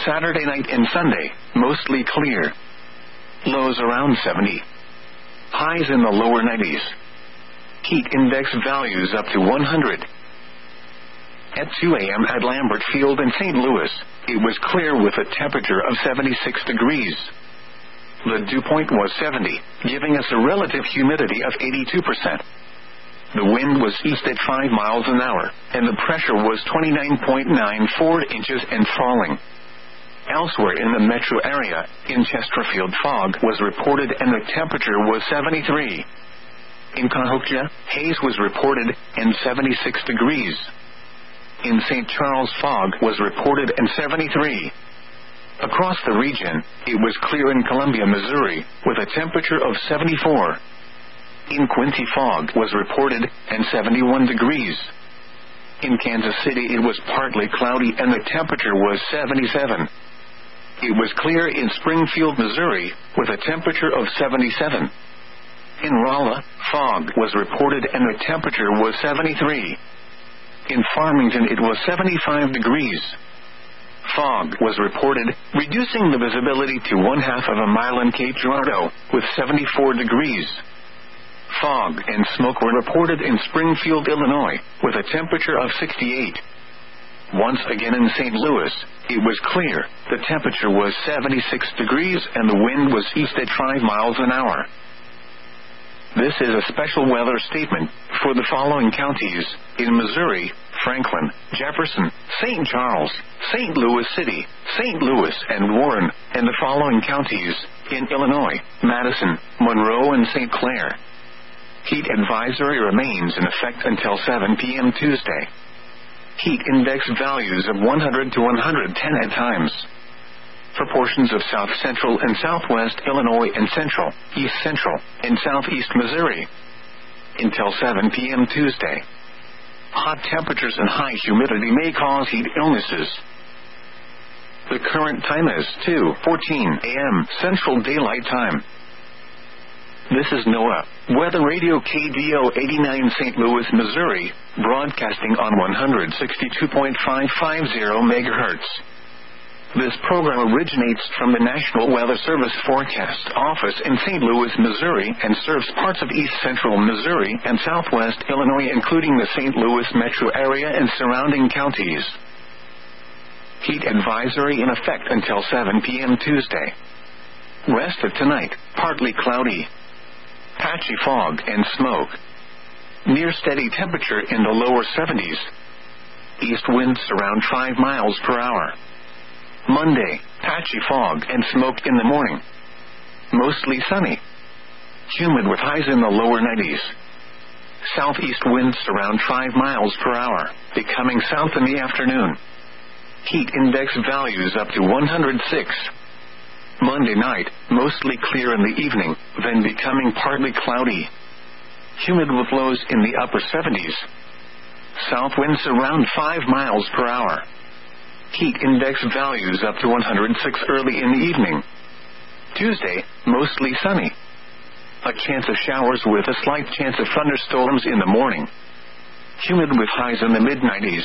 Saturday night and Sunday, mostly clear. Lows around 70. Highs in the lower 90s. Heat index values up to 100. At 2 a.m. at Lambert Field in St. Louis, it was clear with a temperature of 76 degrees. The dew point was 70, giving us a relative humidity of 82%. The wind was east at 5 miles an hour, and the pressure was 29.94 inches and falling. Elsewhere in the metro area, in Chesterfield, fog was reported and the temperature was 73. In Cahokia, haze was reported and 76 degrees. In St. Charles, fog was reported and 73. Across the region, it was clear in Columbia, Missouri, with a temperature of 74. In Quincy, fog was reported and 71 degrees. In Kansas City, it was partly cloudy and the temperature was 77. It was clear in Springfield, Missouri, with a temperature of 77. In Rolla, fog was reported and the temperature was 73. In Farmington, it was 75 degrees. Fog was reported, reducing the visibility to 1/2 of a mile in Cape Girardeau, with 74 degrees. Fog and smoke were reported in Springfield, Illinois, with a temperature of 68. Once again in St. Louis, it was clear. The temperature was 76 degrees and the wind was east at 5 miles an hour. This is a special weather statement for the following counties: in Missouri, Franklin, Jefferson, St. Charles, St. Louis City, St. Louis, and Warren, and the following counties: in Illinois, Madison, Monroe, and St. Clair. Heat advisory remains in effect until 7 p.m. Tuesday. Heat index values of 100 to 110 at times. For portions of south central and southwest Illinois and central, east central, and southeast Missouri. Until 7 p.m. Tuesday. Hot temperatures and high humidity may cause heat illnesses. The current time is 2:14 a.m. Central Daylight Time. This is NOAA Weather Radio KDO 89 St. Louis, Missouri, broadcasting on 162.550 MHz. This program originates from the National Weather Service Forecast Office in St. Louis, Missouri, and serves parts of east central Missouri and southwest Illinois, including the St. Louis metro area and surrounding counties. Heat advisory in effect until 7 p.m. Tuesday. Rest of tonight, partly cloudy. Patchy fog and smoke. Near steady temperature in the lower 70s. East winds around 5 miles per hour. Monday, patchy fog and smoke in the morning. Mostly sunny. Humid with highs in the lower 90s. Southeast winds around 5 miles per hour, becoming south in the afternoon. Heat index values up to 106. Monday night, mostly clear in the evening, then becoming partly cloudy. Humid with lows in the upper 70s. South winds around 5 miles per hour. Heat index values up to 106 early in the evening. Tuesday, mostly sunny. A chance of showers with a slight chance of thunderstorms in the morning. Humid with highs in the mid-90s.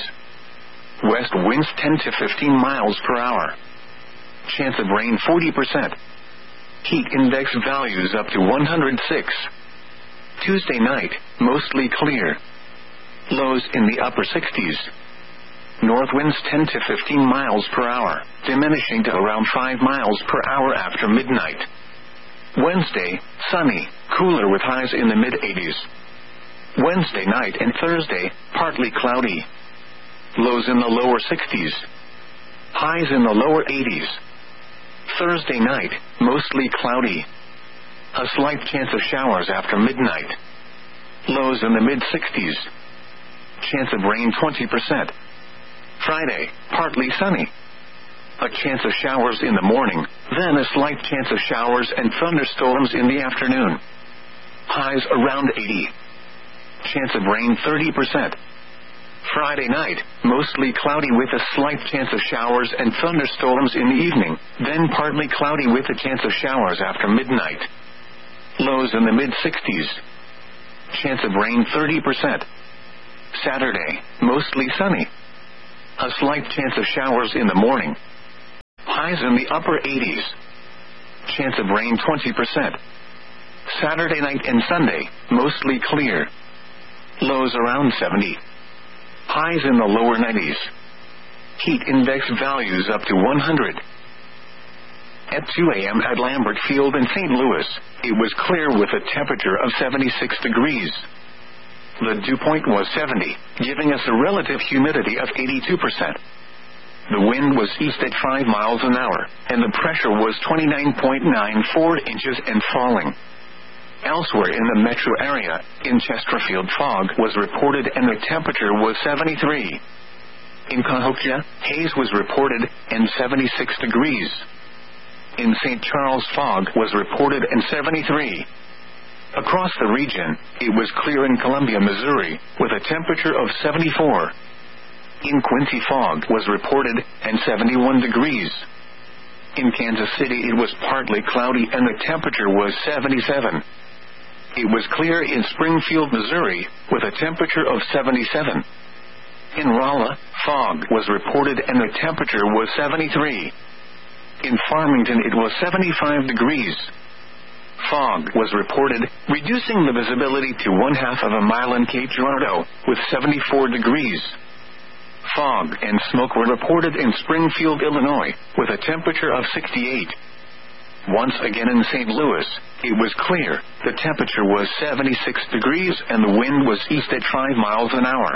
West winds 10 to 15 miles per hour. Chance of rain 40%. Heat index values up to 106. Tuesday night, mostly clear. Lows in the upper 60s. North winds 10 to 15 miles per hour, diminishing to around 5 miles per hour after midnight. Wednesday, sunny, cooler with highs in the mid-80s. Wednesday night and Thursday, partly cloudy. Lows in the lower 60s. Highs in the lower 80s. Thursday night, mostly cloudy. A slight chance of showers after midnight. Lows in the mid-60s. Chance of rain 20%. Friday, partly sunny. A chance of showers in the morning, then a slight chance of showers and thunderstorms in the afternoon. Highs around 80. Chance of rain 30%. Friday night, mostly cloudy with a slight chance of showers and thunderstorms in the evening, then partly cloudy with a chance of showers after midnight. Lows in the mid-60s. Chance of rain 30%. Saturday, mostly sunny. A slight chance of showers in the morning. highs in the upper 80s. Chance of rain 20%. Saturday night and Sunday, mostly clear. Lows around 70. Highs in the lower 90s. Heat index values up to 100. At 2 a.m. at Lambert Field in St. Louis, it was clear with a temperature of 76 degrees. The dew point was 70, giving us a relative humidity of 82%. The wind was east at 5 miles an hour, and the pressure was 29.94 inches and falling. Elsewhere in the metro area, in Chesterfield, fog was reported and the temperature was 73. In Cahokia, haze was reported and 76 degrees. In St. Charles, fog was reported and 73. Across the region, it was clear in Columbia, Missouri, with a temperature of 74. In Quincy, fog was reported and 71 degrees. In Kansas City, it was partly cloudy and the temperature was 77. It was clear in Springfield, Missouri, with a temperature of 77. In Rolla, fog was reported and the temperature was 73. In Farmington, it was 75 degrees. Fog was reported, reducing the visibility to 1/2 of a mile in Cape Girardeau, with 74 degrees. Fog and smoke were reported in Springfield, Illinois, with a temperature of 68. Once again in St. Louis, it was clear. The temperature was 76 degrees and the wind was east at 5 miles an hour.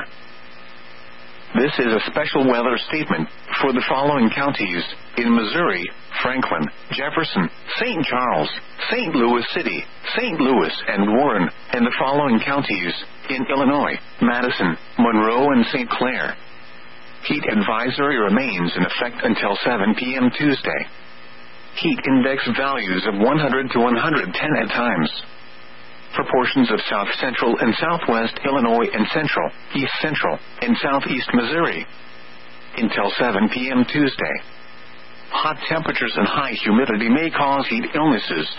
This is a special weather statement for the following counties: in Missouri, Franklin, Jefferson, St. Charles, St. Louis City, St. Louis, and Warren, and the following counties: in Illinois, Madison, Monroe, and St. Clair. Heat advisory remains in effect until 7 p.m. Tuesday. Heat index values of 100 to 110 at times. For portions of south central and southwest Illinois and central, east central, and southeast Missouri. Until 7 p.m. Tuesday. Hot temperatures and high humidity may cause heat illnesses.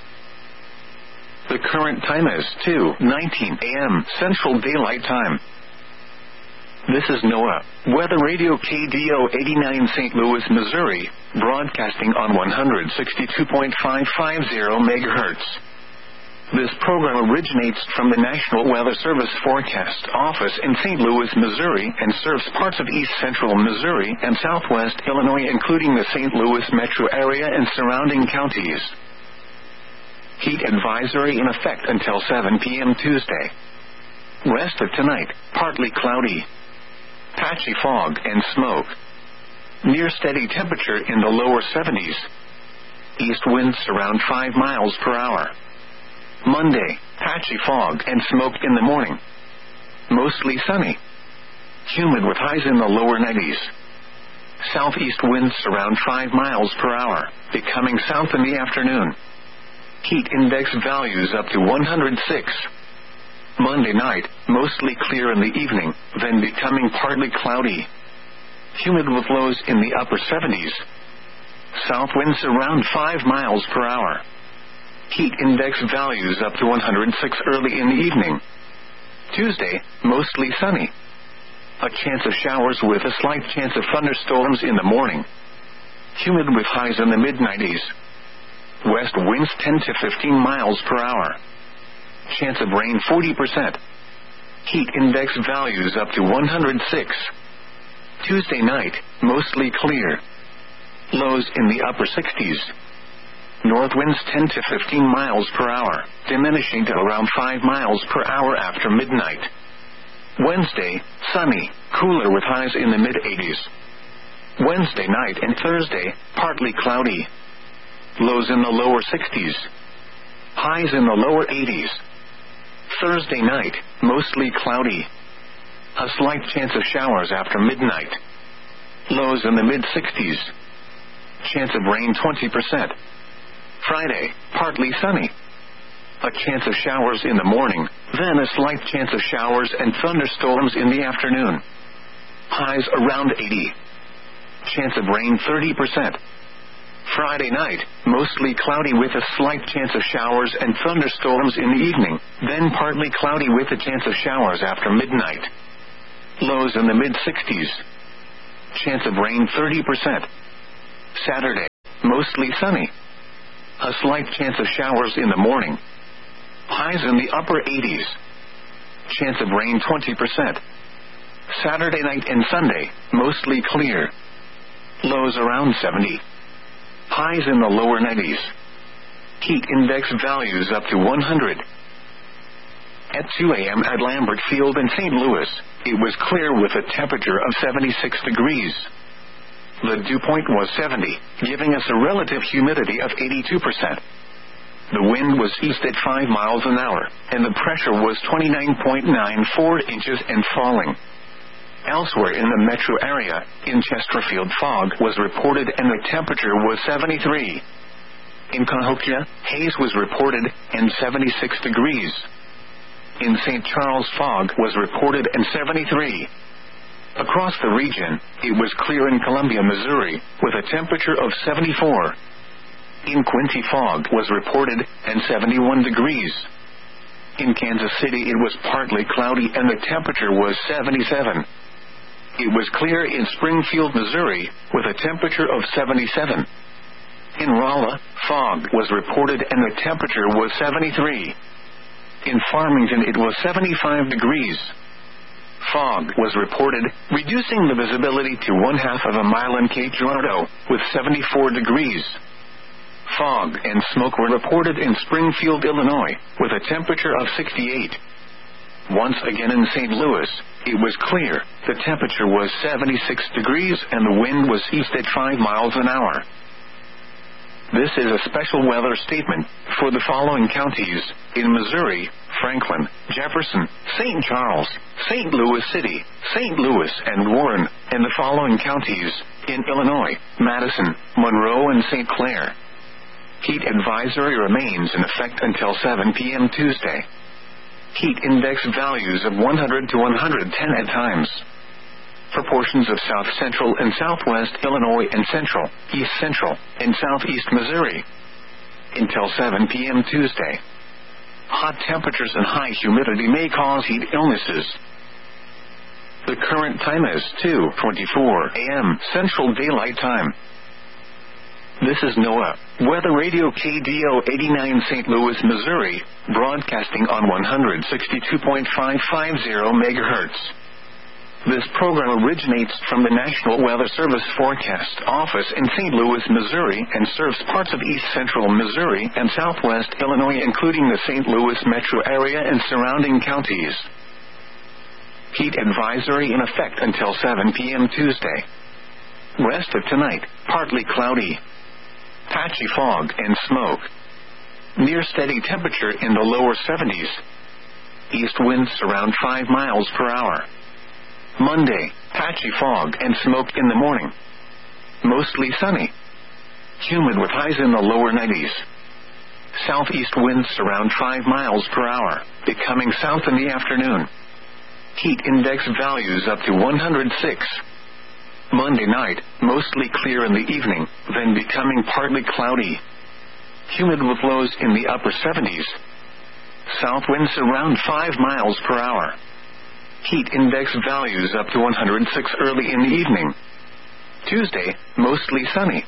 The current time is 2:19 a.m. Central Daylight Time. This is NOAA Weather Radio KDO 89 St. Louis, Missouri, broadcasting on 162.550 MHz. This program originates from the National Weather Service Forecast Office in St. Louis, Missouri, and serves parts of east central Missouri and southwest Illinois, including the St. Louis metro area and surrounding counties. Heat advisory in effect until 7 p.m. Tuesday. Rest of tonight, partly cloudy. Patchy fog and smoke. Near steady temperature in the lower 70s. East winds around 5 miles per hour. Monday, patchy fog and smoke in the morning. Mostly sunny. Humid with highs in the lower 90s. Southeast winds around 5 miles per hour, becoming south in the afternoon. Heat index values up to 106. Monday night, mostly clear in the evening, then becoming partly cloudy. Humid with lows in the upper 70s. South winds around 5 miles per hour. Heat index values up to 106 early in the evening. Tuesday, mostly sunny. A chance of showers with a slight chance of thunderstorms in the morning. Humid with highs in the mid-90s. West winds 10 to 15 miles per hour. Chance of rain 40%. Heat index values up to 106. Tuesday night, mostly clear. Lows in the upper 60s. North winds 10 to 15 miles per hour, diminishing to around 5 miles per hour after midnight. Wednesday, sunny, cooler with highs in the mid-80s. Wednesday night and Thursday, partly cloudy. Lows in the lower 60s. Highs in the lower 80s. Thursday night, mostly cloudy. A slight chance of showers after midnight. Lows in the mid-60s. Chance of rain 20%. Friday, partly sunny. A chance of showers in the morning, then a slight chance of showers and thunderstorms in the afternoon. Highs around 80. Chance of rain 30%. Friday night, mostly cloudy with a slight chance of showers and thunderstorms in the evening, then partly cloudy with a chance of showers after midnight. Lows in the mid-60s. Chance of rain 30%. Saturday, mostly sunny. A slight chance of showers in the morning. Highs in the upper 80s. Chance of rain 20%. Saturday night and Sunday, mostly clear. Lows around 70. Highs in the lower 90s. Heat index values up to 100. At 2 a.m. at Lambert Field in St. Louis, it was clear with a temperature of 76 degrees. The dew point was 70, giving us a relative humidity of 82%. The wind was east at 5 miles an hour, and the pressure was 29.94 inches and falling. Elsewhere in the metro area, in Chesterfield, fog was reported and the temperature was 73. In Cahokia, haze was reported and 76 degrees. In St. Charles, fog was reported and 73. Across the region, it was clear in Columbia, Missouri, with a temperature of 74. In Quincy, fog was reported and 71 degrees. In Kansas City, it was partly cloudy and the temperature was 77. It was clear in Springfield, Missouri, with a temperature of 77. In Rolla, fog was reported and the temperature was 73. In Farmington, it was 75 degrees. Fog was reported, reducing the visibility to 1/2 of a mile in Cape Girardeau, with 74 degrees. Fog and smoke were reported in Springfield, Illinois, with a temperature of 68. Once again in St. Louis, it was clear. The temperature was 76 degrees and the wind was east at 5 miles an hour. This is a special weather statement for the following counties in Missouri: Franklin, Jefferson, St. Charles, St. Louis City, St. Louis and Warren, and the following counties in Illinois: Madison, Monroe and St. Clair. Heat advisory remains in effect until 7 p.m. Tuesday. Heat index values of 100 to 110 at times. For portions of south central and southwest Illinois and central, east central, and southeast Missouri. Until 7 p.m. Tuesday. Hot temperatures and high humidity may cause heat illnesses. The current time is 2:24 a.m. Central Daylight Time. This is NOAA Weather Radio KDO 89 St. Louis, Missouri, broadcasting on 162.550 MHz. This program originates from the National Weather Service Forecast Office in St. Louis, Missouri, and serves parts of east central Missouri and southwest Illinois, including the St. Louis metro area and surrounding counties. Heat advisory in effect until 7 p.m. Tuesday. Rest of tonight, partly cloudy. Patchy fog and smoke. Near steady temperature in the lower 70s. East winds around 5 miles per hour. Monday, patchy fog and smoke in the morning. Mostly sunny. Humid with highs in the lower 90s. Southeast winds around 5 miles per hour, becoming south in the afternoon. Heat index values up to 106. Monday night, mostly clear in the evening, then becoming partly cloudy. Humid with lows in the upper 70s. South winds around 5 miles per hour. Heat index values up to 106 early in the evening. Tuesday, mostly sunny.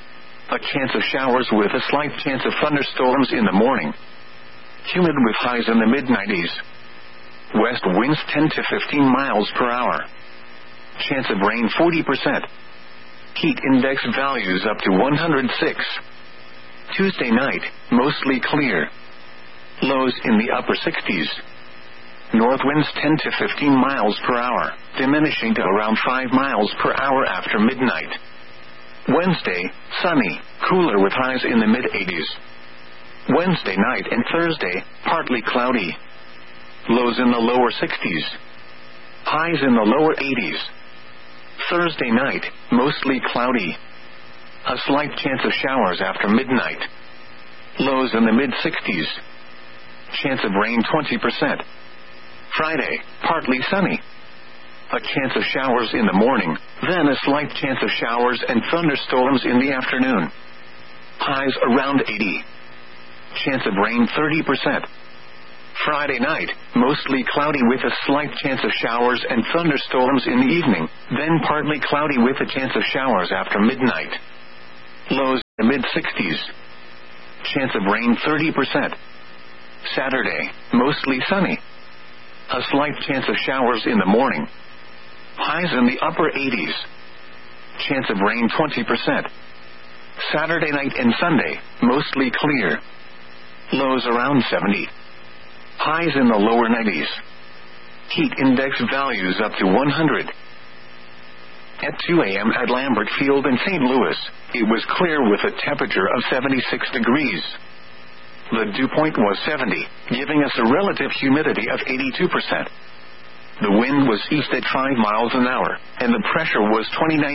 A chance of showers with a slight chance of thunderstorms in the morning. Humid with highs in the mid-90s. West winds 10 to 15 miles per hour. Chance of rain 40%. Heat index values up to 106. Tuesday night, mostly clear. Lows in the upper 60s. North winds 10 to 15 miles per hour, diminishing to around 5 miles per hour after midnight. Wednesday, sunny, cooler with highs in the mid-80s. Wednesday night and Thursday, partly cloudy. Lows in the lower 60s. Highs in the lower 80s. Thursday night, mostly cloudy. A slight chance of showers after midnight. Lows in the mid-60s. Chance of rain 20%. Friday, partly sunny. A chance of showers in the morning, then a slight chance of showers and thunderstorms in the afternoon. Highs around 80. Chance of rain 30%. Friday night, mostly cloudy with a slight chance of showers and thunderstorms in the evening, then partly cloudy with a chance of showers after midnight. Lows the mid-60s. Chance of rain 30%. Saturday, mostly sunny. A slight chance of showers in the morning. Highs in the upper 80s. Chance of rain 20%. Saturday night and Sunday, mostly clear. Lows around 70. Highs in the lower 90s. Heat index values up to 100. At 2 a.m. at Lambert Field in St. Louis, it was clear with a temperature of 76 degrees. The dew point was 70, giving us a relative humidity of 82%. The wind was east at 5 miles an hour, and the pressure was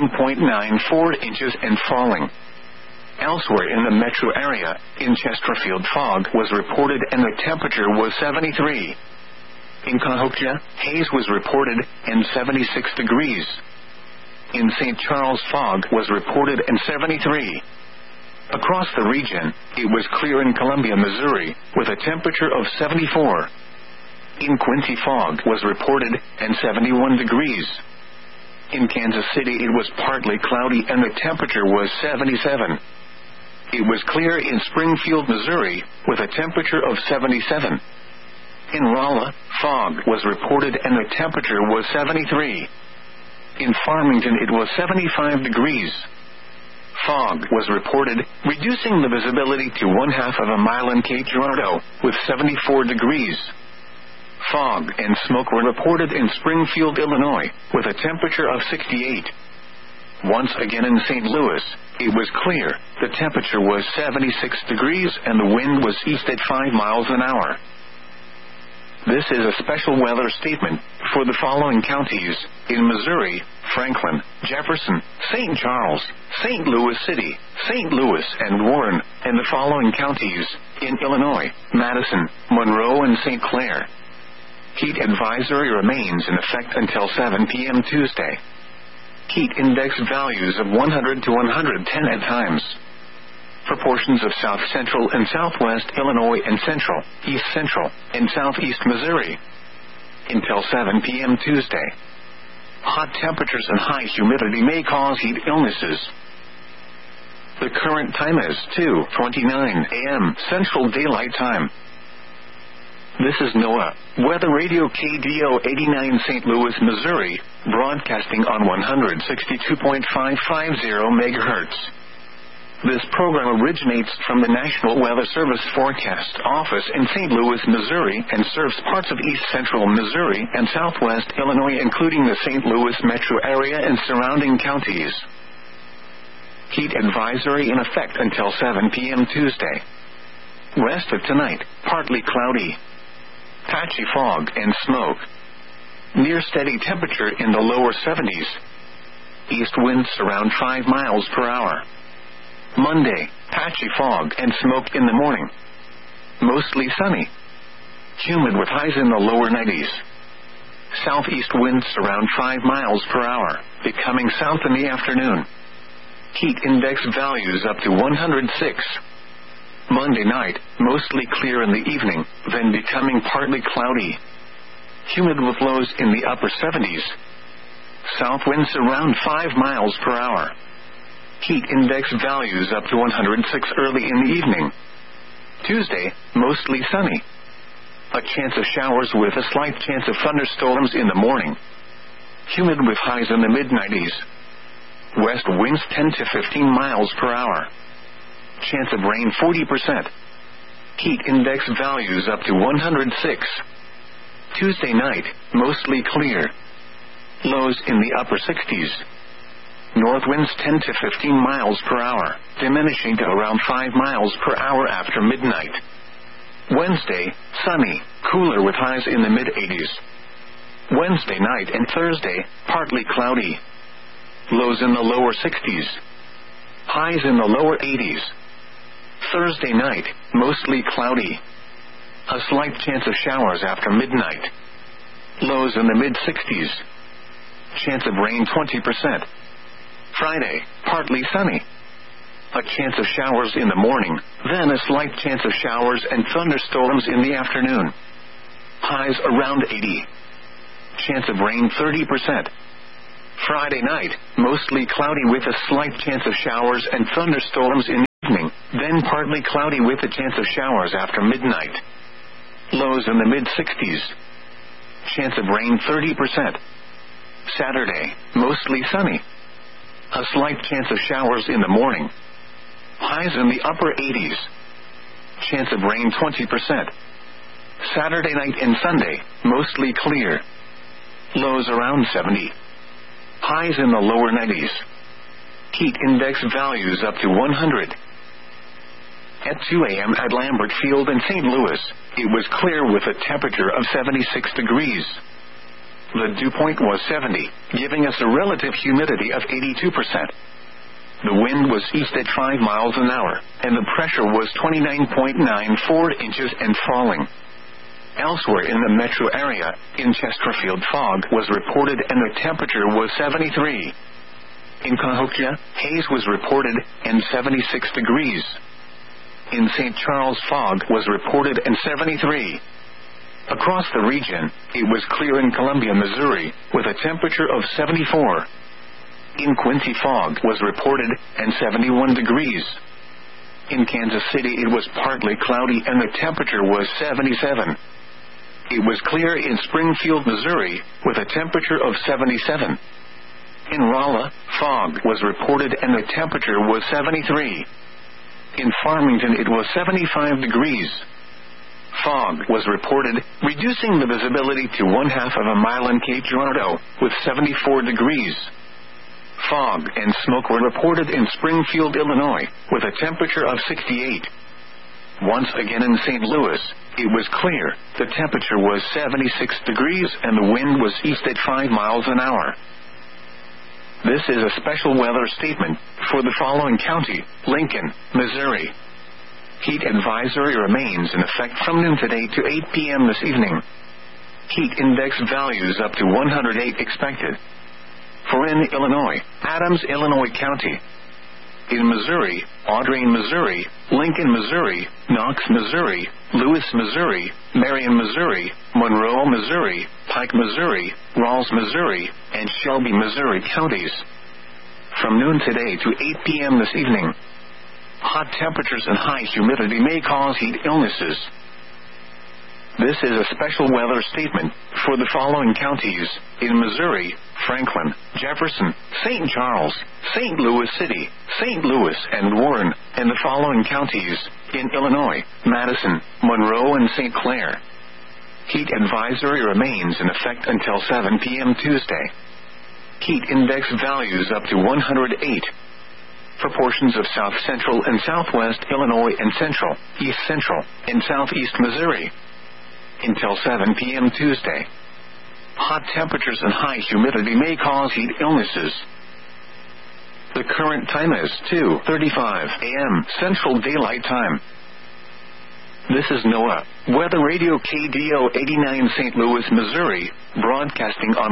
29.94 inches and falling. Elsewhere in the metro area, in Chesterfield, fog was reported and the temperature was 73. In Cahokia, haze was reported and 76 degrees. In St. Charles, fog was reported and 73. Across the region, it was clear in Columbia, Missouri, with a temperature of 74. In Quincy, fog was reported and 71 degrees. In Kansas City, it was partly cloudy and the temperature was 77. It was clear in Springfield, Missouri, with a temperature of 77. In Rolla, fog was reported and the temperature was 73. In Farmington, it was 75 degrees. Fog was reported, reducing the visibility to 1/2 of a mile in Cape Girardeau, with 74 degrees. Fog and smoke were reported in Springfield, Illinois, with a temperature of 68. Once again in St. Louis, it was clear, the temperature was 76 degrees and the wind was east at 5 miles an hour. This is a special weather statement for the following counties: in Missouri, Franklin, Jefferson, St. Charles, St. Louis City, St. Louis, and Warren, and the following counties: in Illinois, Madison, Monroe, and St. Clair. Heat advisory remains in effect until 7 p.m. Tuesday. Heat index values of 100 to 110 at times. For portions of south central and southwest Illinois and central, east central, and southeast Missouri. Until 7 p.m. Tuesday. Hot temperatures and high humidity may cause heat illnesses. The current time is 2:29 a.m. Central Daylight Time. This is NOAA, Weather Radio KDO 89 St. Louis, Missouri, broadcasting on 162.550 MHz. This program originates from the National Weather Service Forecast Office in St. Louis, Missouri, and serves parts of east central Missouri and southwest Illinois, including the St. Louis metro area and surrounding counties. Heat advisory in effect until 7 p.m. Tuesday. West of tonight, partly cloudy. Patchy fog and smoke. Near steady temperature in the lower 70s. East winds around 5 miles per hour. Monday, patchy fog and smoke in the morning. Mostly sunny. Humid with highs in the lower 90s. Southeast winds around 5 miles per hour, becoming south in the afternoon. Heat index values up to 106. Monday night, mostly clear in the evening, then becoming partly cloudy. Humid with lows in the upper 70s. South winds around 5 miles per hour. Heat index values up to 106 early in the evening. Tuesday, mostly sunny. A chance of showers with a slight chance of thunderstorms in the morning. Humid with highs in the mid-90s. West winds 10 to 15 miles per hour. Chance of rain 40%. Heat index values up to 106. Tuesday night, mostly clear. Lows in the upper 60s. North winds 10 to 15 miles per hour, diminishing to around 5 miles per hour after midnight. Wednesday, sunny, cooler with highs in the mid-80s. Wednesday night and Thursday, partly cloudy. Lows in the lower 60s. Highs in the lower 80s. Thursday night, mostly cloudy. A slight chance of showers after midnight. Lows in the mid-60s. Chance of rain 20%. Friday, partly sunny. A chance of showers in the morning, then a slight chance of showers and thunderstorms in the afternoon. Highs around 80. Chance of rain 30%. Friday night, mostly cloudy with a slight chance of showers and thunderstorms in evening, then partly cloudy with a chance of showers after midnight. Lows in the mid-60s. Chance of rain 30%. Saturday, mostly sunny. A slight chance of showers in the morning. Highs in the upper 80s. Chance of rain 20%. Saturday night and Sunday, mostly clear. Lows around 70. Highs in the lower 90s. Heat index values up to 100. At 2 a.m. at Lambert Field in St. Louis, it was clear with a temperature of 76 degrees. The dew point was 70, giving us a relative humidity of 82%. The wind was east at 5 miles an hour, and the pressure was 29.94 inches and falling. Elsewhere in the metro area, in Chesterfield, fog was reported and the temperature was 73. In Cahokia, haze was reported and 76 degrees. In St. Charles, fog was reported and 73. Across the region, it was clear in Columbia, Missouri, with a temperature of 74. In Quincy, fog was reported and 71 degrees. In Kansas City, it was partly cloudy and the temperature was 77. It was clear in Springfield, Missouri, with a temperature of 77. In Rolla, fog was reported and the temperature was 73. In Farmington, it was 75 degrees. Fog was reported, reducing the visibility to 1/2 of a mile in Cape Girardeau, with 74 degrees. Fog and smoke were reported in Springfield, Illinois, with a temperature of 68. Once again in St. Louis, it was clear. The temperature was 76 degrees and the wind was east at 5 miles an hour. This is a special weather statement for the following county: Lincoln, Missouri. Heat advisory remains in effect from noon today to 8 p.m. this evening. Heat index values up to 108 expected. For in Illinois, Adams, Illinois County. In Missouri, Audrain, Missouri, Lincoln, Missouri, Knox, Missouri, Lewis, Missouri, Marion, Missouri, Monroe, Missouri, Pike, Missouri, Rawls, Missouri, and Shelby, Missouri counties. From noon today to 8 p.m. this evening. Hot temperatures and high humidity may cause heat illnesses. This is a special weather statement for the following counties: in Missouri, Franklin, Jefferson, St. Charles, St. Louis City, St. Louis, and Warren, and the following counties: in Illinois, Madison, Monroe, and St. Clair. Heat advisory remains in effect until 7 p.m. Tuesday. Heat index values up to 108. For portions of south central and southwest Illinois and central, east central, and southeast Missouri. Until 7 p.m. Tuesday. Hot temperatures and high humidity may cause heat illnesses. The current time is 2:35 a.m. Central Daylight Time. This is NOAA Weather Radio KDO 89 St. Louis, Missouri, broadcasting on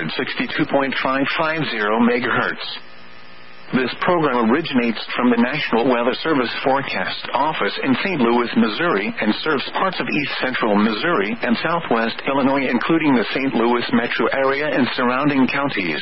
162.550 MHz. This program originates from the National Weather Service Forecast Office in St. Louis, Missouri, and serves parts of east central Missouri and southwest Illinois, including the St. Louis metro area and surrounding counties.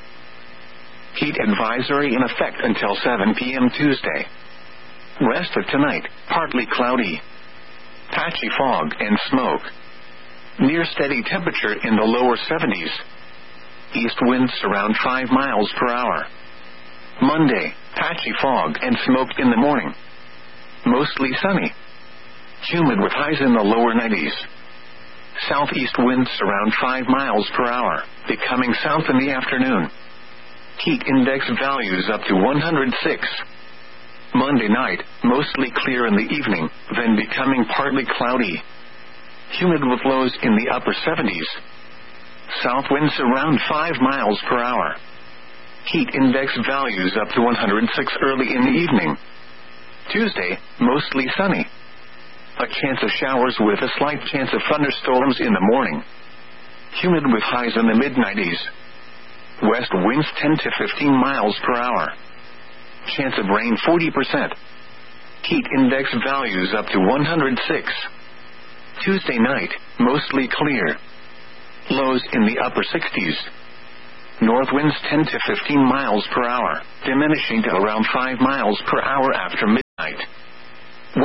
Heat advisory in effect until 7 p.m. Tuesday. Rest of tonight, partly cloudy. Patchy fog and smoke. Near steady temperature in the lower 70s. East winds around 5 miles per hour. Monday, patchy fog and smoke in the morning. Mostly sunny. Humid with highs in the lower 90s. Southeast winds around 5 miles per hour, becoming south in the afternoon. Heat index values up to 106. Monday night, mostly clear in the evening, then becoming partly cloudy. Humid with lows in the upper 70s. South winds around 5 miles per hour. Heat index values up to 106 early in the evening. Tuesday, mostly sunny. A chance of showers with a slight chance of thunderstorms in the morning. Humid with highs in the mid-90s. West winds 10 to 15 miles per hour. Chance of rain 40%. Heat index values up to 106. Tuesday night, mostly clear. Lows in the upper 60s. North winds 10 to 15 miles per hour, diminishing to around 5 miles per hour after midnight.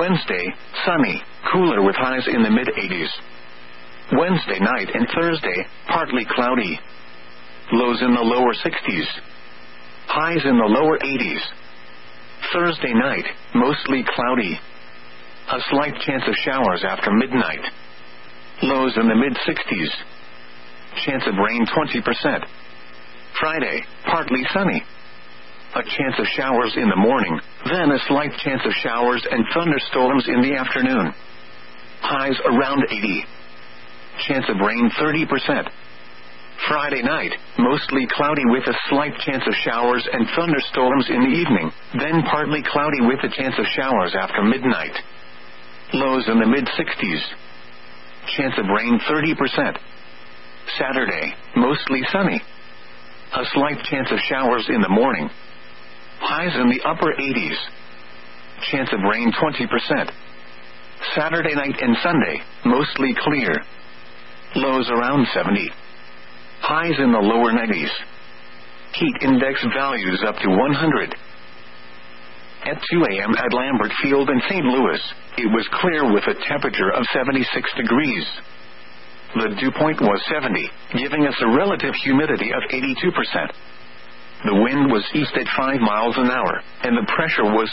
Wednesday, sunny, cooler with highs in the mid-80s. Wednesday night and Thursday, partly cloudy. Lows in the lower 60s. Highs in the lower 80s. Thursday night, mostly cloudy. A slight chance of showers after midnight. Lows in the mid-60s. Chance of rain 20%. Friday, partly sunny. A chance of showers in the morning, then a slight chance of showers and thunderstorms in the afternoon. Highs around 80. Chance of rain 30%. Friday night, mostly cloudy with a slight chance of showers and thunderstorms in the evening, then partly cloudy with a chance of showers after midnight. Lows in the mid-60s. Chance of rain 30%. Saturday, mostly sunny. A slight chance of showers in the morning. Highs in the upper 80s. Chance of rain 20%. Saturday night and Sunday, mostly clear. Lows around 70. Highs in the lower 90s. Heat index values up to 100. At 2 a.m. at Lambert Field in St. Louis, it was clear with a temperature of 76 degrees. The dew point was 70, giving us a relative humidity of 82%. The wind was east at 5 miles an hour, and the pressure was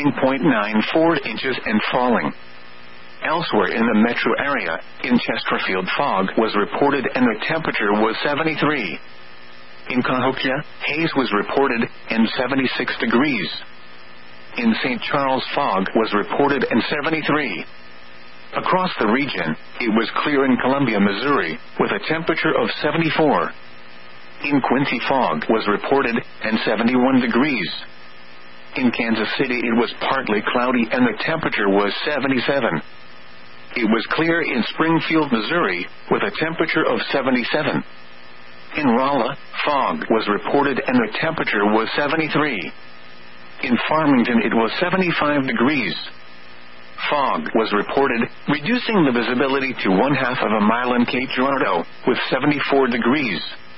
29.94 inches and falling. Elsewhere in the metro area, in Chesterfield, fog was reported and the temperature was 73. In Cahokia, haze was reported and 76 degrees. In St. Charles, fog was reported and 73. Across the region, it was clear in Columbia, Missouri, with a temperature of 74. In Quincy, fog was reported and 71 degrees. In Kansas City, it was partly cloudy and the temperature was 77. It was clear in Springfield, Missouri, with a temperature of 77. In Rolla, fog was reported and the temperature was 73. In Farmington, it was 75 degrees. Fog was reported, reducing the visibility to 1/2 of a mile in Cape Girardeau, with 74 degrees.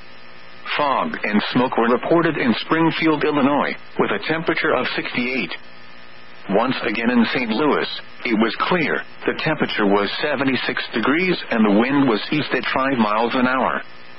Fog and smoke were reported in Springfield, Illinois, with a temperature of 68. Once again in St. Louis, it was clear, the temperature was 76 degrees and the wind was east at 5 miles an hour.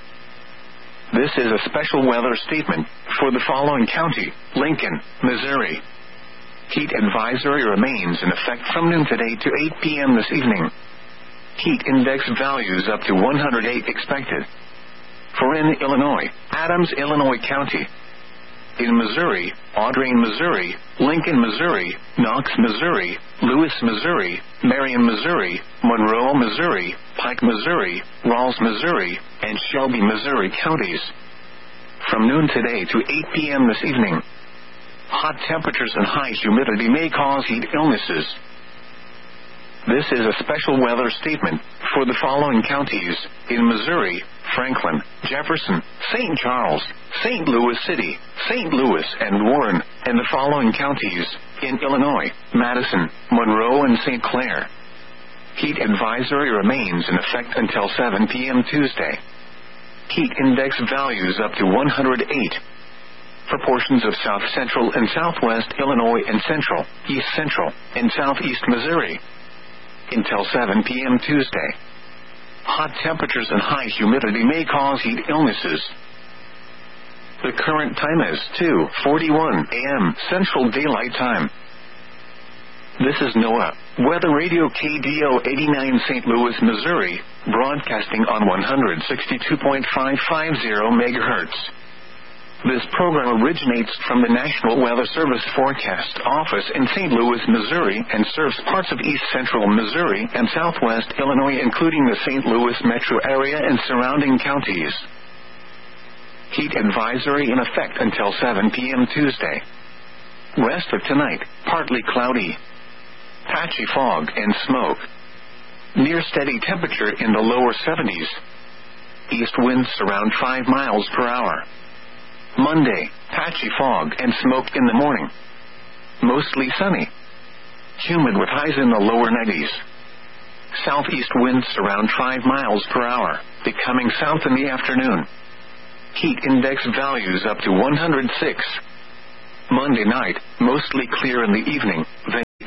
This is a special weather statement for the following county: Lincoln, Missouri. Heat advisory remains in effect from noon today to 8 p.m. this evening. Heat index values up to 108 expected. For in Illinois, Adams, Illinois County. In Missouri, Audrain, Missouri, Lincoln, Missouri, Knox, Missouri, Lewis, Missouri, Marion, Missouri, Monroe, Missouri, Pike, Missouri, Rawls, Missouri, and Shelby, Missouri counties. From noon today to 8 p.m. this evening. Hot temperatures and high humidity may cause heat illnesses. This is a special weather statement for the following counties: in Missouri, Franklin, Jefferson, St. Charles, St. Louis City, St. Louis, and Warren, and the following counties: in Illinois, Madison, Monroe, and St. Clair. Heat advisory remains in effect until 7 p.m. Tuesday. Heat index values up to 108. For portions of south central and southwest Illinois and central, east central, and southeast Missouri. Until 7 p.m. Tuesday. Hot temperatures and high humidity may cause heat illnesses. The current time is 2:41 a.m. Central Daylight Time. This is NOAA, Weather Radio KDO 89 St. Louis, Missouri, broadcasting on 162.550 MHz. This program originates from the National Weather Service Forecast Office in St. Louis, Missouri, and serves parts of east central Missouri and southwest Illinois, including the St. Louis metro area and surrounding counties. Heat advisory in effect until 7 p.m. Tuesday. West of tonight, partly cloudy. Patchy fog and smoke. Near steady temperature in the lower 70s. East winds around 5 miles per hour. Monday, patchy fog and smoke in the morning. Mostly sunny. Humid with highs in the lower 90s. Southeast winds around 5 miles per hour, becoming south in the afternoon. Heat index values up to 106. Monday night, mostly clear in the evening, then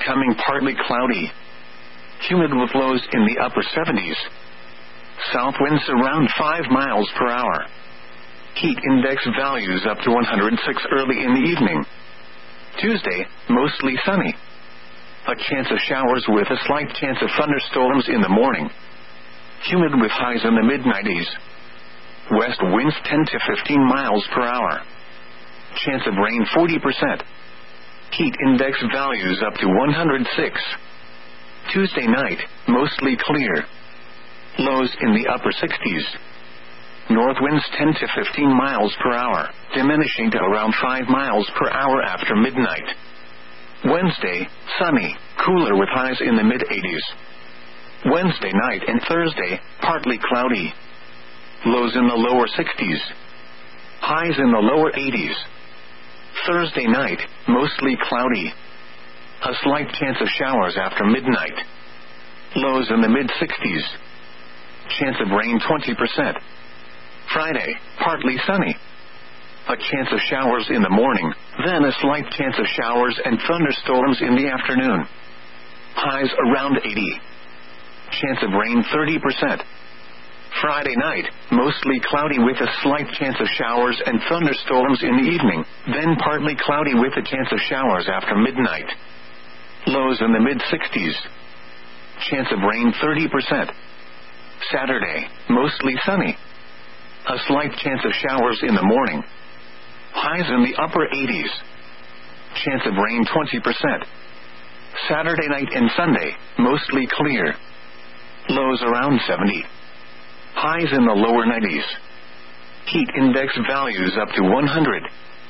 becoming partly cloudy. Humid with lows in the upper 70s. South winds around 5 miles per hour. Heat index values up to 106 early in the evening. Tuesday, mostly sunny. A chance of showers with a slight chance of thunderstorms in the morning. Humid with highs in the mid-90s. West winds 10 to 15 miles per hour. Chance of rain 40%. Heat index values up to 106. Tuesday night, mostly clear. Lows in the upper 60s. North winds 10 to 15 miles per hour, diminishing to around 5 miles per hour after midnight. Wednesday, sunny, cooler with highs in the mid-80s. Wednesday night and Thursday, partly cloudy. Lows in the lower 60s. Highs in the lower 80s. Thursday night, mostly cloudy. A slight chance of showers after midnight. Lows in the mid-60s. Chance of rain 20%. Friday, partly sunny. A chance of showers in the morning, then a slight chance of showers and thunderstorms in the afternoon. Highs around 80. Chance of rain 30%. Friday night, mostly cloudy with a slight chance of showers and thunderstorms in the evening, then partly cloudy with a chance of showers after midnight. Lows in the mid-60s. Chance of rain 30%. Saturday, mostly sunny. A slight chance of showers in the morning. Highs in the upper 80s. Chance of rain 20%. Saturday night and Sunday, mostly clear. Lows around 70. Highs in the lower 90s. Heat index values up to 100.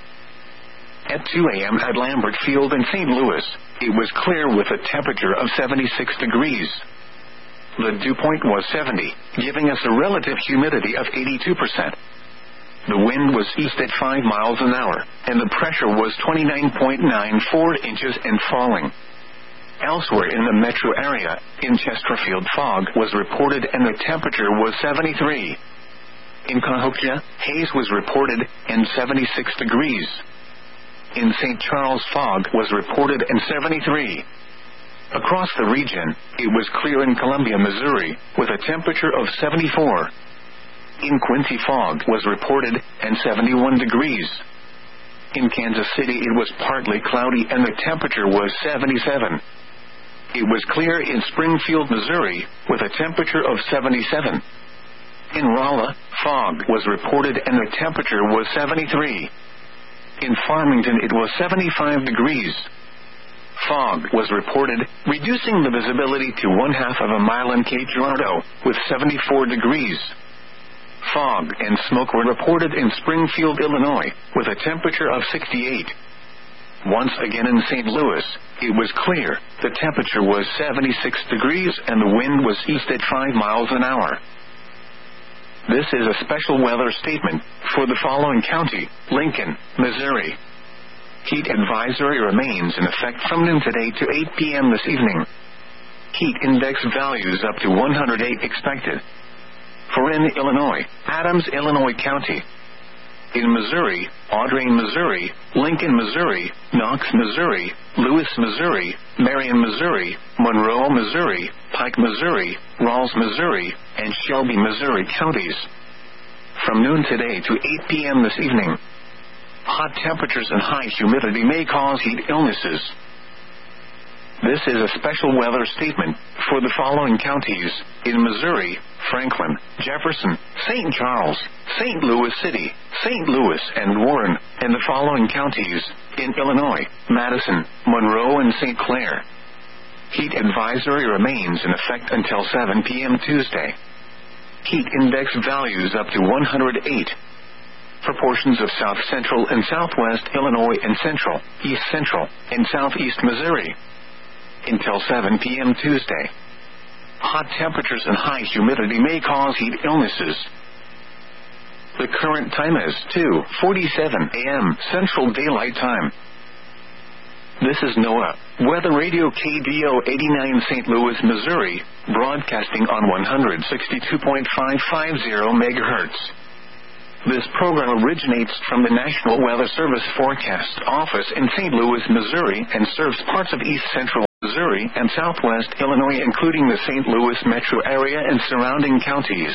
At 2 a.m. at Lambert Field in St. Louis, it was clear with a temperature of 76 degrees. The dew point was 70, giving us a relative humidity of 82%. The wind was east at 5 miles an hour, and the pressure was 29.94 inches and falling. Elsewhere in the metro area, in Chesterfield, fog was reported and the temperature was 73. In Cahokia, haze was reported and 76 degrees. In St. Charles, fog was reported and 73. Across the region, it was clear in Columbia, Missouri, with a temperature of 74. In Quincy, fog was reported and 71 degrees. In Kansas City, it was partly cloudy and the temperature was 77. It was clear in Springfield, Missouri, with a temperature of 77. In Rolla, fog was reported and the temperature was 73. In Farmington, it was 75 degrees. Fog was reported, reducing the visibility to 1/2 of a mile in Cape Girardeau, with 74 degrees. Fog and smoke were reported in Springfield, Illinois, with a temperature of 68. Once again in St. Louis, it was clear, the temperature was 76 degrees and the wind was east at 5 miles an hour. This is a special weather statement for the following county: Lincoln, Missouri. Heat advisory remains in effect from noon today to 8 p.m. this evening. Heat index values up to 108 expected. For in Illinois, Adams, Illinois County. In Missouri, Audrain, Missouri, Lincoln, Missouri, Knox, Missouri, Lewis, Missouri, Marion, Missouri, Monroe, Missouri, Pike, Missouri, Rawls, Missouri, and Shelby, Missouri counties. From noon today to 8 p.m. this evening. Hot temperatures and high humidity may cause heat illnesses. This is a special weather statement for the following counties: in Missouri, Franklin, Jefferson, St. Charles, St. Louis City, St. Louis, and Warren, and the following counties: in Illinois, Madison, Monroe, and St. Clair. Heat advisory remains in effect until 7 p.m. Tuesday. Heat index values up to 108. For portions of south central and southwest Illinois and central, east central, and southeast Missouri. Until 7 p.m. Tuesday. Hot temperatures and high humidity may cause heat illnesses. The current time is 2:47 a.m. Central Daylight Time. This is NOAA Weather Radio KDO 89 St. Louis, Missouri, broadcasting on 162.550 MHz. This program originates from the National Weather Service Forecast Office in St. Louis, Missouri, and serves parts of east central Missouri, and southwest Illinois, including the St. Louis metro area and surrounding counties.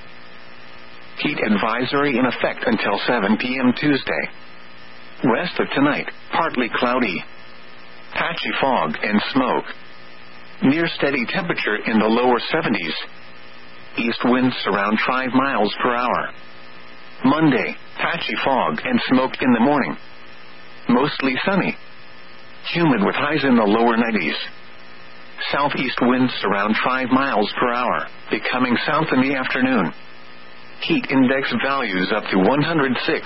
Heat advisory in effect until 7 p.m. Tuesday. Rest of tonight, partly cloudy. Patchy fog and smoke. Near steady temperature in the lower 70s. East winds around 5 miles per hour. Monday, patchy fog and smoke in the morning. Mostly sunny. Humid with highs in the lower 90s. Southeast winds around 5 miles per hour, becoming south in the afternoon. Heat index values up to 106.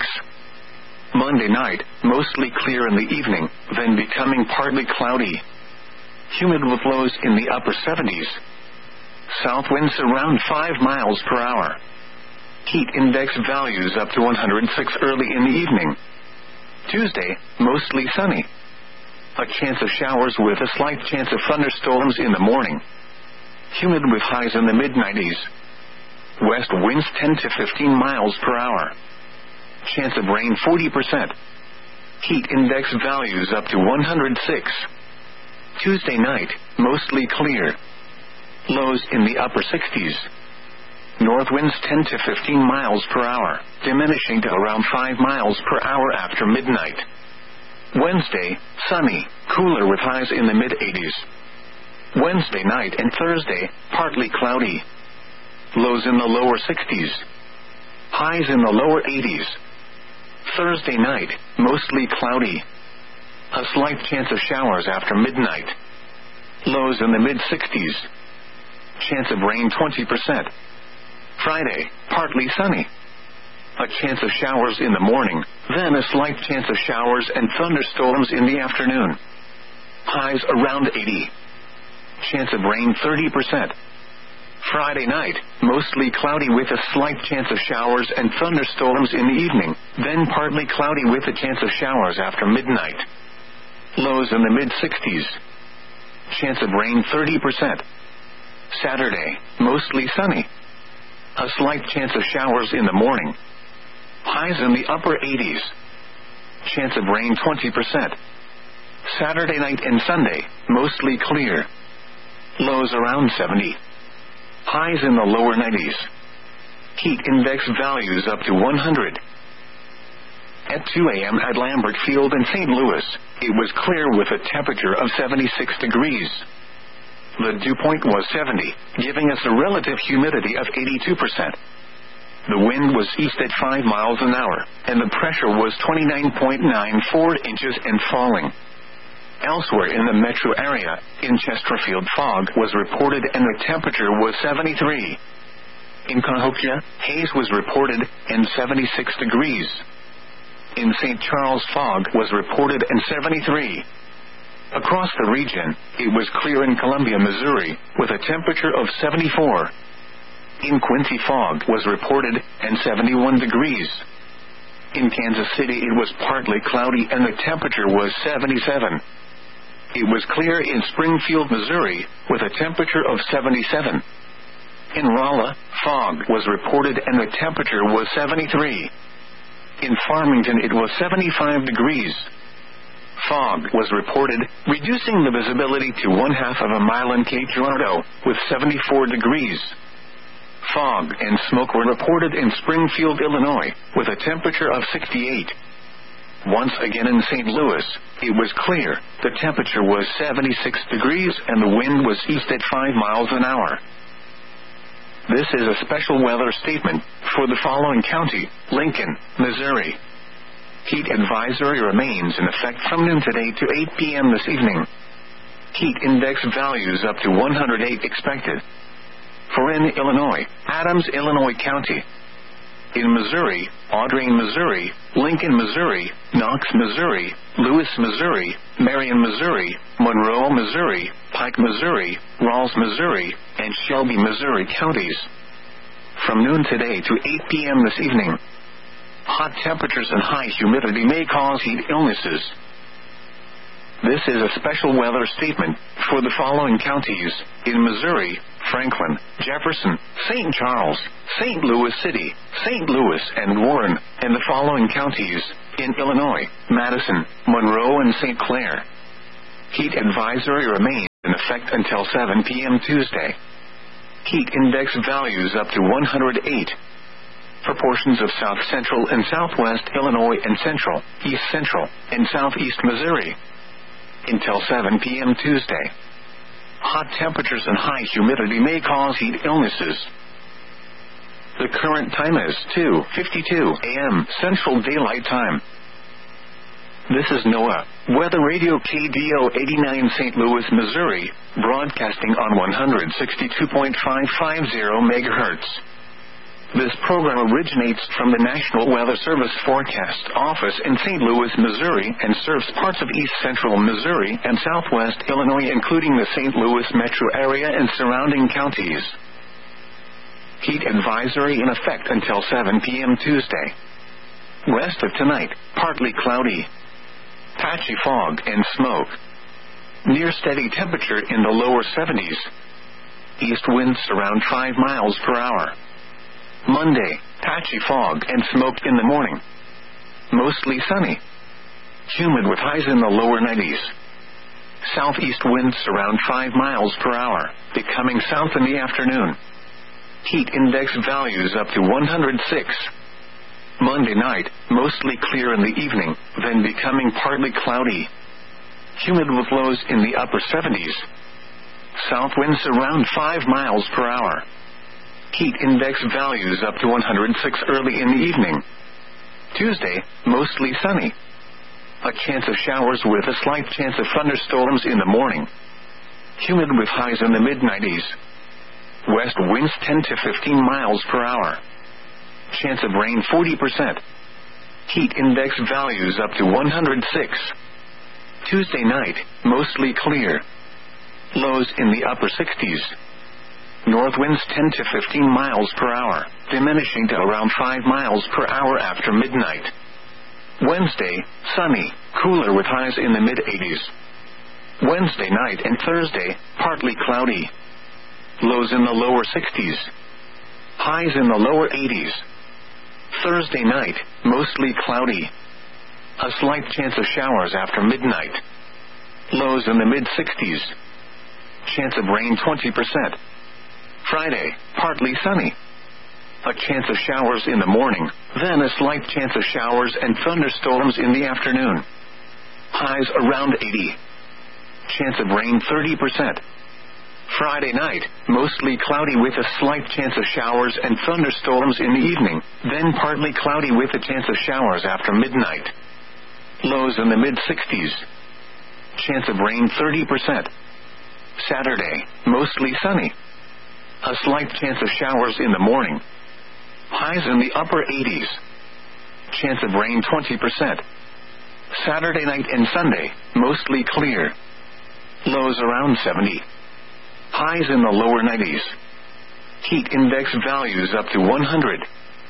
Monday night, mostly clear in the evening, then becoming partly cloudy. Humid with lows in the upper 70s. South winds around 5 miles per hour. Heat index values up to 106 early in the evening. Tuesday, mostly sunny. A chance of showers with a slight chance of thunderstorms in the morning. Humid with highs in the mid-90s. West winds 10 to 15 miles per hour. Chance of rain 40%. Heat index values up to 106. Tuesday night, mostly clear. Lows in the upper 60s. North winds 10 to 15 miles per hour, diminishing to around 5 miles per hour after midnight. Wednesday, sunny, cooler with highs in the mid-80s. Wednesday night and Thursday, partly cloudy. Lows in the lower 60s. Highs in the lower 80s. Thursday night, mostly cloudy. A slight chance of showers after midnight. Lows in the mid-60s. Chance of rain 20%. Friday, partly sunny. A chance of showers in the morning, then a slight chance of showers and thunderstorms in the afternoon. Highs around 80. Chance of rain 30%. Friday night, mostly cloudy with a slight chance of showers and thunderstorms in the evening, then partly cloudy with a chance of showers after midnight. Lows in the mid-60s. Chance of rain 30%. Saturday, mostly sunny. A slight chance of showers in the morning. Highs in the upper 80s. Chance of rain 20%. Saturday night and Sunday, mostly clear. Lows around 70. Highs in the lower 90s. Heat index values up to 100. At 2 a.m. at Lambert Field in St. Louis, it was clear with a temperature of 76 degrees. The dew point was 70, giving us a relative humidity of 82%. The wind was east at 5 miles an hour, and the pressure was 29.94 inches and falling. Elsewhere in the metro area, in Chesterfield, fog was reported and the temperature was 73. In Cahokia, haze was reported and 76 degrees. In St. Charles, fog was reported and 73. Across the region, it was clear in Columbia, Missouri, with a temperature of 74. In Quincy, fog was reported and 71 degrees. In Kansas City, it was partly cloudy and the temperature was 77. It was clear in Springfield, Missouri, with a temperature of 77. In Rolla, fog was reported and the temperature was 73. In Farmington, it was 75 degrees. Fog was reported, reducing the visibility to 1/2 of a mile in Cape Girardeau, with 74 degrees. Fog and smoke were reported in Springfield, Illinois, with a temperature of 68. Once again in St. Louis, it was clear. The temperature was 76 degrees and the wind was east at 5 miles an hour. This is a special weather statement for the following county: Lincoln, Missouri. Heat advisory remains in effect from noon today to 8 p.m. this evening. Heat index values up to 108 expected. For in Illinois, Adams, Illinois County. In Missouri, Audrain, Missouri, Lincoln, Missouri, Knox, Missouri, Lewis, Missouri, Marion, Missouri, Monroe, Missouri, Pike, Missouri, Rawls, Missouri, and Shelby, Missouri counties. From noon today to 8 p.m. this evening. Hot temperatures and high humidity may cause heat illnesses. This is a special weather statement for the following counties: in Missouri, Franklin, Jefferson, St. Charles, St. Louis City, St. Louis, and Warren, and the following counties: in Illinois, Madison, Monroe, and St. Clair. Heat advisory remains in effect until 7 p.m. Tuesday. Heat index values up to 108. For portions of south central and southwest Illinois and central, east central, and southeast Missouri. Until 7 p.m. Tuesday. Hot temperatures and high humidity may cause heat illnesses. The current time is 2:52 a.m. Central Daylight Time. This is NOAA Weather Radio KDO 89 St. Louis, Missouri, broadcasting on 162.550 MHz. This program originates from the National Weather Service Forecast Office in St. Louis, Missouri, and serves parts of east central Missouri and southwest Illinois, including the St. Louis metro area and surrounding counties. Heat advisory in effect until 7 p.m. Tuesday. West of tonight, partly cloudy. Patchy fog and smoke. Near steady temperature in the lower 70s. East winds around 5 miles per hour. Monday, patchy fog and smoke in the morning. Mostly sunny. Humid with highs in the lower 90s. Southeast winds around 5 miles per hour, becoming south in the afternoon. Heat index values up to 106. Monday night, mostly clear in the evening, then becoming partly cloudy. Humid with lows in the upper 70s. South winds around 5 miles per hour. Heat index values up to 106 early in the evening. Tuesday, mostly sunny. A chance of showers with a slight chance of thunderstorms in the morning. Humid with highs in the mid-90s. West winds 10 to 15 miles per hour. Chance of rain 40%. Heat index values up to 106. Tuesday night, mostly clear. Lows in the upper 60s. North winds 10 to 15 miles per hour, diminishing to around 5 miles per hour after midnight. Wednesday, sunny, cooler with highs in the mid-80s. Wednesday night and Thursday, partly cloudy. Lows in the lower 60s. Highs in the lower 80s. Thursday night, mostly cloudy. A slight chance of showers after midnight. Lows in the mid-60s. Chance of rain 20%. Friday, partly sunny. A chance of showers in the morning, then a slight chance of showers and thunderstorms in the afternoon. Highs around 80. Chance of rain 30%. Friday night, mostly cloudy with a slight chance of showers and thunderstorms in the evening, then partly cloudy with a chance of showers after midnight. Lows in the mid-60s. Chance of rain 30%. Saturday, mostly sunny. A slight chance of showers in the morning. Highs in the upper 80s. Chance of rain 20%. Saturday night and Sunday, mostly clear. Lows around 70. Highs in the lower 90s. Heat index values up to 100.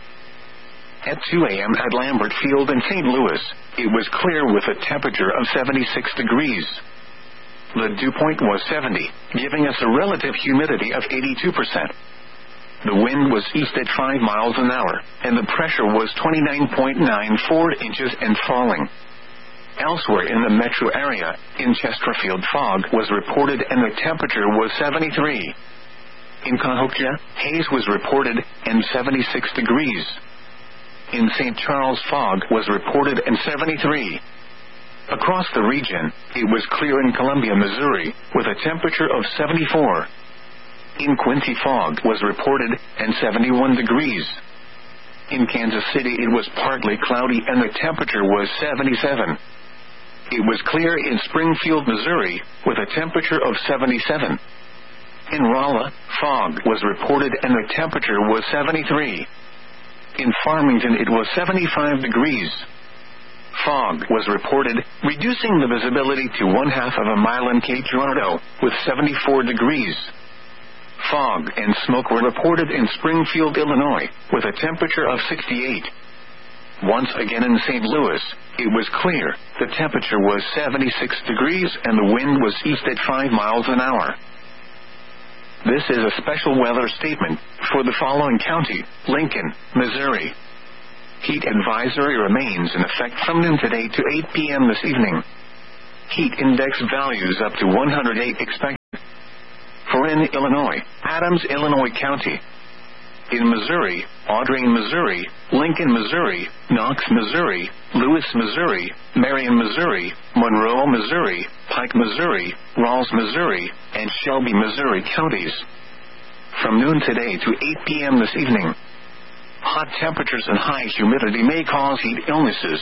At 2 a.m. at Lambert Field in St. Louis, it was clear with a temperature of 76 degrees. The dew point was 70, giving us a relative humidity of 82%. The wind was east at 5 miles an hour, and the pressure was 29.94 inches and falling. Elsewhere in the metro area, in Chesterfield, fog was reported and the temperature was 73. In Cahokia, haze was reported and 76 degrees. In St. Charles, fog was reported and 73. Across the region, it was clear in Columbia, Missouri, with a temperature of 74. In Quincy, fog was reported and 71 degrees. In Kansas City, it was partly cloudy and the temperature was 77. It was clear in Springfield, Missouri, with a temperature of 77. In Rolla, fog was reported and the temperature was 73. In Farmington, it was 75 degrees. Fog was reported, reducing the visibility to 1/2 of a mile in Cape Girardeau, with 74 degrees. Fog and smoke were reported in Springfield, Illinois, with a temperature of 68. Once again in St. Louis, it was clear, the temperature was 76 degrees and the wind was east at 5 miles an hour. This is a special weather statement for the following county: Lincoln, Missouri. Heat advisory remains in effect from noon today to 8 p.m. this evening. Heat index values up to 108 expected. Warren, Illinois, Adams, Illinois County. In Missouri, Audrain, Missouri, Lincoln, Missouri, Knox, Missouri, Lewis, Missouri, Marion, Missouri, Monroe, Missouri, Pike, Missouri, Rawls, Missouri, and Shelby, Missouri counties. From noon today to 8 p.m. this evening. Hot temperatures and high humidity may cause heat illnesses.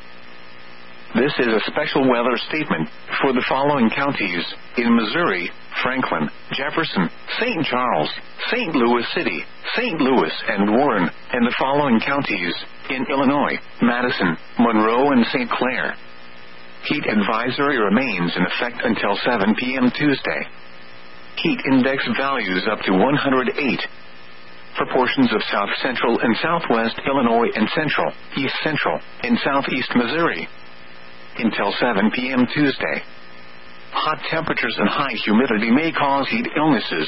This is a special weather statement for the following counties in Missouri: Franklin, Jefferson, St. Charles, St. Louis City, St. Louis, and Warren, and the following counties in Illinois: Madison, Monroe, and St. Clair. Heat advisory remains in effect until 7 p.m. Tuesday. Heat index values up to 108. For portions of south central and southwest Illinois and central, east central, and southeast Missouri. Until 7 p.m. Tuesday. Hot temperatures and high humidity may cause heat illnesses.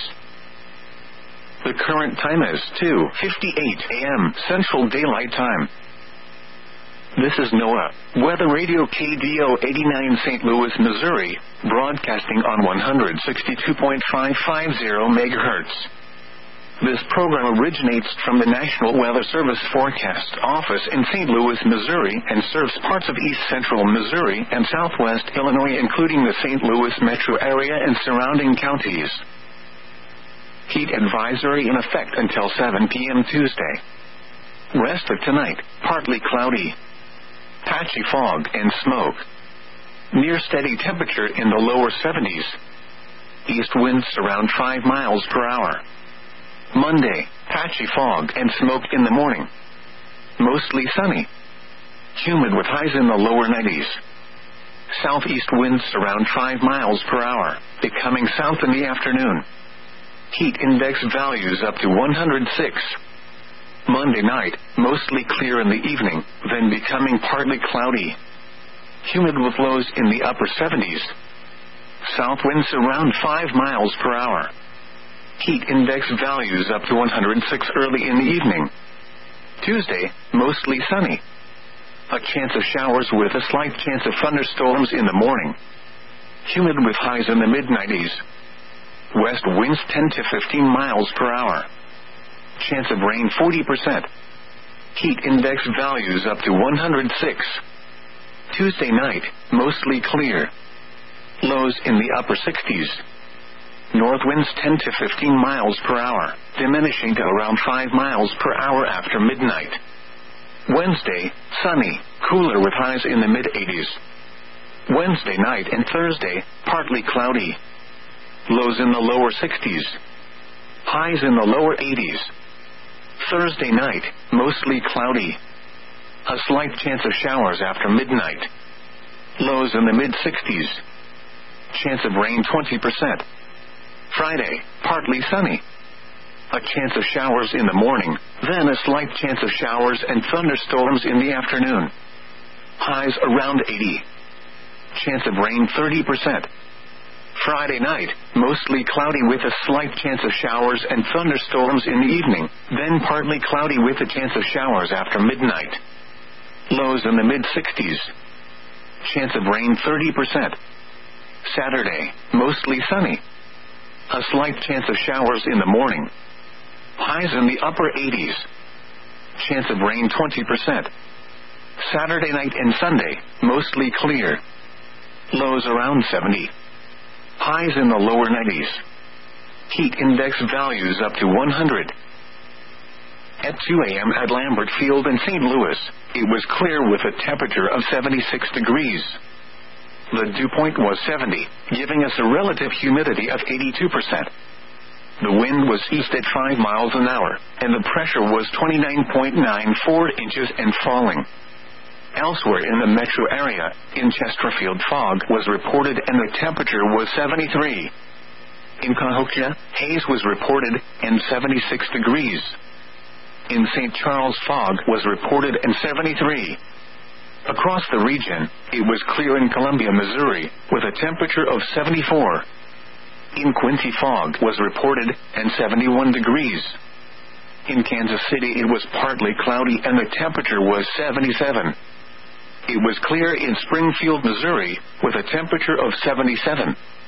The current time is 2:58 a.m. Central Daylight Time. This is NOAA Weather Radio KDO 89 St. Louis, Missouri, broadcasting on 162.550 MHz. This program originates from the National Weather Service Forecast Office in St. Louis, Missouri, and serves parts of east central Missouri and southwest Illinois, including the St. Louis metro area and surrounding counties. Heat advisory in effect until 7 p.m. Tuesday. Rest of tonight, partly cloudy. Patchy fog and smoke. Near steady temperature in the lower 70s. East winds around 5 miles per hour. Monday, patchy fog and smoke in the morning. Mostly sunny. Humid with highs in the lower 90s. Southeast winds around 5 miles per hour, becoming south in the afternoon. Heat index values up to 106. Monday night, mostly clear in the evening, then becoming partly cloudy. Humid with lows in the upper 70s. South winds around 5 miles per hour. Heat index values up to 106 early in the evening. Tuesday, mostly sunny. A chance of showers with a slight chance of thunderstorms in the morning. Humid with highs in the mid-90s. West winds 10 to 15 miles per hour. Chance of rain 40%. Heat index values up to 106. Tuesday night, mostly clear. Lows in the upper 60s. North winds 10 to 15 miles per hour, diminishing to around 5 miles per hour after midnight. Wednesday, sunny, cooler with highs in the mid-80s. Wednesday night and Thursday, partly cloudy. Lows in the lower 60s. Highs in the lower 80s. Thursday night, mostly cloudy. A slight chance of showers after midnight. Lows in the mid-60s. Chance of rain 20%. Friday, partly sunny. A chance of showers in the morning, then a slight chance of showers and thunderstorms in the afternoon. Highs around 80. Chance of rain 30%. Friday night, mostly cloudy with a slight chance of showers and thunderstorms in the evening, then partly cloudy with a chance of showers after midnight. Lows in the mid-60s. Chance of rain 30%. Saturday, mostly sunny. A slight chance of showers in the morning. Highs in the upper 80s. Chance of rain 20%. Saturday night and Sunday, mostly clear. Lows around 70. Highs in the lower 90s. Heat index values up to 100. At 2 a.m. at Lambert Field in St. Louis, it was clear with a temperature of 76 degrees. The dew point was 70, giving us a relative humidity of 82%. The wind was east at 5 miles an hour, and the pressure was 29.94 inches and falling. Elsewhere in the metro area, in Chesterfield, fog was reported and the temperature was 73. In Cahokia, haze was reported and 76 degrees. In St. Charles, fog was reported and 73. Across the region, it was clear in Columbia, Missouri, with a temperature of 74. In Quincy, fog was reported and 71 degrees. In Kansas City, it was partly cloudy and the temperature was 77. It was clear in Springfield, Missouri, with a temperature of 77.